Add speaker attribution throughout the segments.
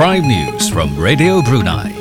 Speaker 1: Prime News from Radio Brunei.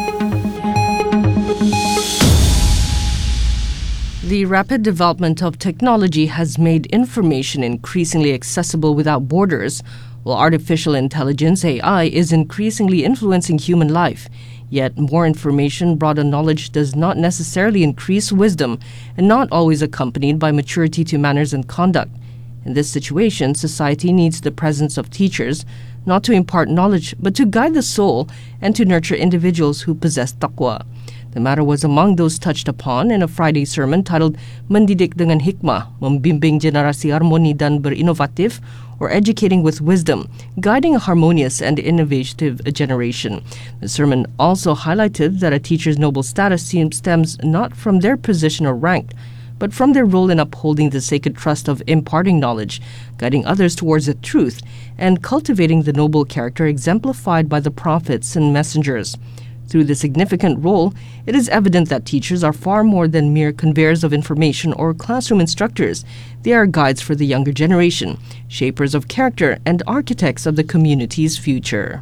Speaker 2: The rapid development of technology has made information increasingly accessible without borders, while artificial intelligence (AI) is increasingly influencing human life. Yet, more information brought on knowledge does not necessarily increase wisdom and not always accompanied by maturity to manners and conduct. In this situation, society needs the presence of teachers, not to impart knowledge, but to guide the soul and to nurture individuals who possess taqwa. The matter was among those touched upon in a Friday sermon titled Mendidik dengan Hikmah, Membimbing Generasi Harmoni dan Berinovatif, or Educating with Wisdom, Guiding a Harmonious and Innovative Generation. The sermon also highlighted that a teacher's noble status stems not from their position or rank, but from their role in upholding the sacred trust of imparting knowledge, guiding others towards the truth, and cultivating the noble character exemplified by the prophets and messengers. Through this significant role, it is evident that teachers are far more than mere conveyors of information or classroom instructors. They are guides for the younger generation, shapers of character, and architects of the community's future.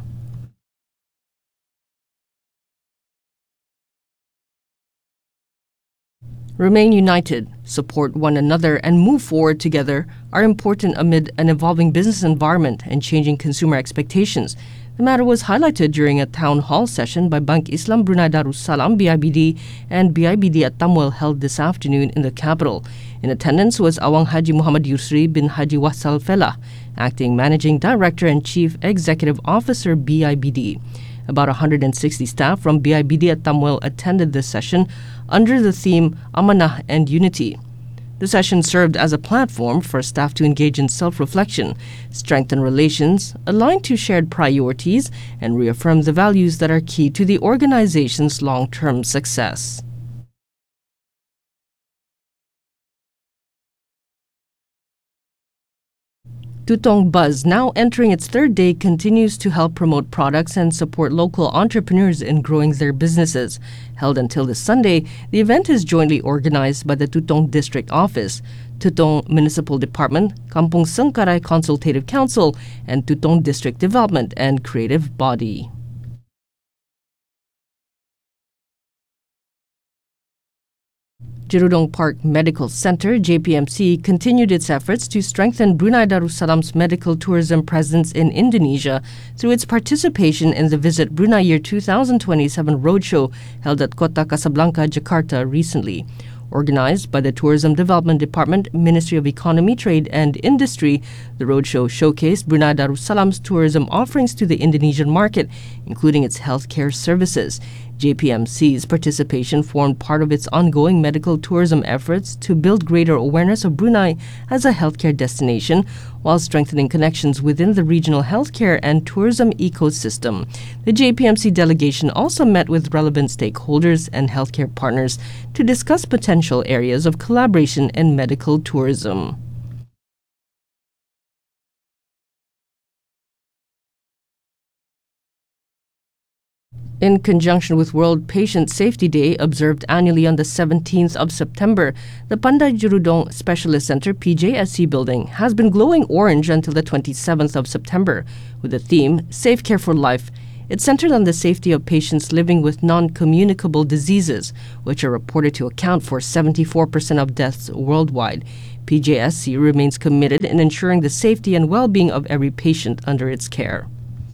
Speaker 2: Remain united, support one another, and move forward together are important amid an evolving business environment and changing consumer expectations. The matter was highlighted during a town hall session by Bank Islam Brunei Darussalam (BIBD) and BIBD at Tamwell held this afternoon in the capital. In attendance was Awang Haji Muhammad Yusri bin Haji Wasal Fela, Acting Managing Director and Chief Executive Officer BIBD. About 160 staff from BIBD at Tamwell attended this session under the theme Amanah and Unity. The session served as a platform for staff to engage in self-reflection, strengthen relations, align to shared priorities, and reaffirm the values that are key to the organization's long-term success. Tutong Buzz, now entering its third day, continues to help promote products and support local entrepreneurs in growing their businesses. Held until this Sunday, the event is jointly organized by the Tutong District Office, Tutong Municipal Department, Kampung Sengkarai Consultative Council, and Tutong District Development and Creative Body. Jerudong Park Medical Center (JPMC) continued its efforts to strengthen Brunei Darussalam's medical tourism presence in Indonesia through its participation in the Visit Brunei Year 2027 roadshow held at Kota Casablanca, Jakarta recently. Organized by the Tourism Development Department, Ministry of Economy, Trade and Industry, the roadshow showcased Brunei Darussalam's tourism offerings to the Indonesian market, including its healthcare services. JPMC's participation formed part of its ongoing medical tourism efforts to build greater awareness of Brunei as a healthcare destination while strengthening connections within the regional healthcare and tourism ecosystem. The JPMC delegation also met with relevant stakeholders and healthcare partners to discuss potential areas of collaboration in medical tourism. In conjunction with World Patient Safety Day, observed annually on the 17th of September, the Pandai Jerudong Specialist Center (PJSC) building has been glowing orange until the 27th of September, with the theme Safe Care for Life. It's centered on the safety of patients living with non-communicable diseases, which are reported to account for 74% of deaths worldwide. PJSC remains committed in ensuring the safety and well-being of every patient under its care.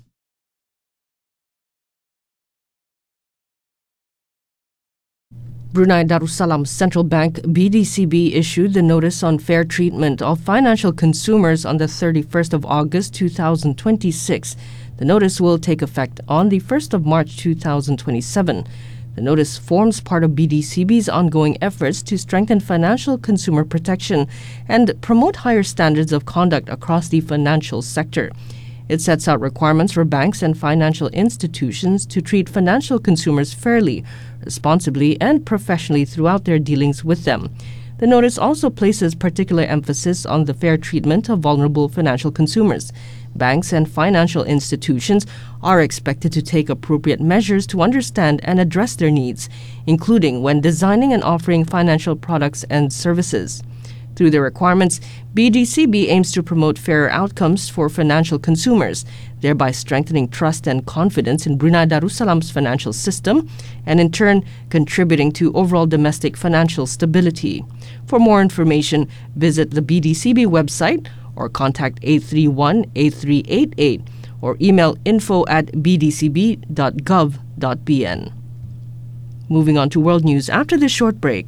Speaker 2: Brunei Darussalam Central Bank (BDCB) issued the Notice on Fair Treatment of Financial Consumers on the 31st of August 2026. The notice will take effect on the 1st of March 2027. The notice forms part of BDCB's ongoing efforts to strengthen financial consumer protection and promote higher standards of conduct across the financial sector. It sets out requirements for banks and financial institutions to treat financial consumers fairly, responsibly, and professionally throughout their dealings with them. The notice also places particular emphasis on the fair treatment of vulnerable financial consumers. Banks and financial institutions are expected to take appropriate measures to understand and address their needs, including when designing and offering financial products and services. Through their requirements, BDCB aims to promote fairer outcomes for financial consumers, thereby strengthening trust and confidence in Brunei Darussalam's financial system and in turn contributing to overall domestic financial stability. For more information, visit the BDCB website or contact 831-8388 or email info@bdcb.gov.bn. Moving on to world news after this short break.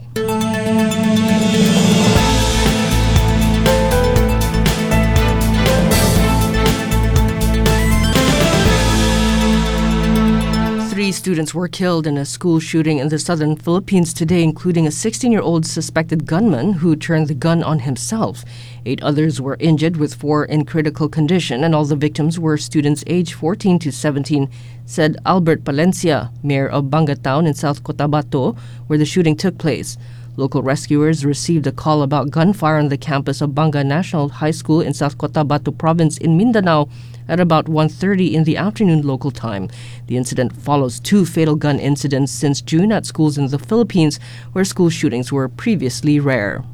Speaker 2: Three students were killed in a school shooting in the southern Philippines today, including a 16-year-old suspected gunman who turned the gun on himself. 8 others were injured, with 4 in critical condition, and all the victims were students aged 14 to 17, said Albert Palencia, mayor of Banga Town in South Cotabato, where the shooting took place. Local rescuers received a call about gunfire on the campus of Banga National High School in South Cotabato Province in Mindanao at about 1:30 in the afternoon local time. The incident follows 2 fatal gun incidents since June at schools in the Philippines, where school shootings were previously rare.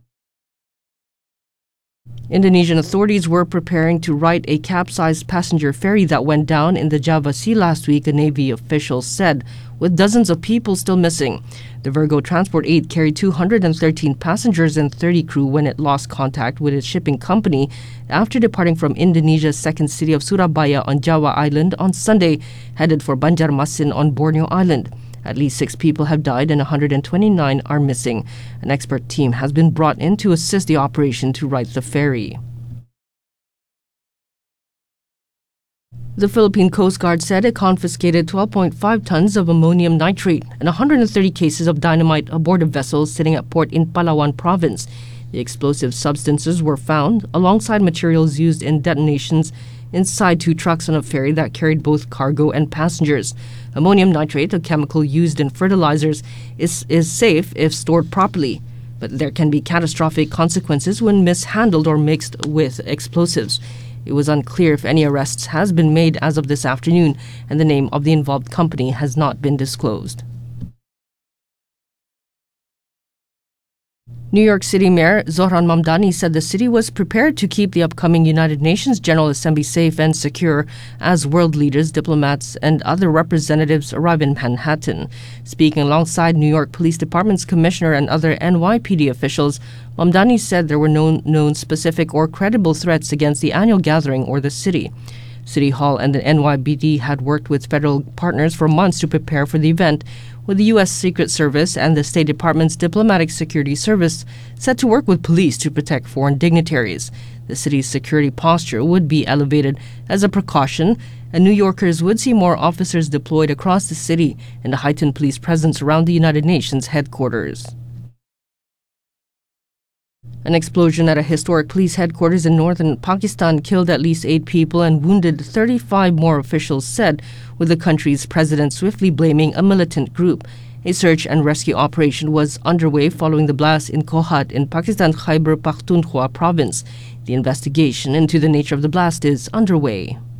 Speaker 2: Indonesian authorities were preparing to right a capsized passenger ferry that went down in the Java Sea last week, a Navy official said, with dozens of people still missing. The Virgo Transport 8 carried 213 passengers and 30 crew when it lost contact with its shipping company after departing from Indonesia's second city of Surabaya on Java Island on Sunday, headed for Banjarmasin on Borneo Island. At least 6 people have died and 129 are missing. An expert team has been brought in to assist the operation to right the ferry. The Philippine Coast Guard said it confiscated 12.5 tons of ammonium nitrate and 130 cases of dynamite aboard a vessel sitting at port in Palawan province. The explosive substances were found alongside materials used in detonations inside 2 trucks on a ferry that carried both cargo and passengers. Ammonium nitrate, a chemical used in fertilizers, is safe if stored properly, but there can be catastrophic consequences when mishandled or mixed with explosives. It was unclear if any arrests has been made as of this afternoon, and the name of the involved company has not been disclosed. New York City Mayor Zohran Mamdani said the city was prepared to keep the upcoming United Nations General Assembly safe and secure as world leaders, diplomats, and other representatives arrive in Manhattan. Speaking alongside New York Police Department's commissioner and other NYPD officials, Mamdani said there were no known specific or credible threats against the annual gathering or the city. City Hall and the NYPD had worked with federal partners for months to prepare for the event, with the U.S. Secret Service and the State Department's Diplomatic Security Service set to work with police to protect foreign dignitaries. The city's security posture would be elevated as a precaution, and New Yorkers would see more officers deployed across the city and a heightened police presence around the United Nations headquarters. An explosion at a historic police headquarters in northern Pakistan killed at least 8 people and wounded 35 more, officials said, with the country's president swiftly blaming a militant group. A search and rescue operation was underway following the blast in Kohat in Pakistan's Khyber Pakhtunkhwa province. The investigation into the nature of the blast is underway.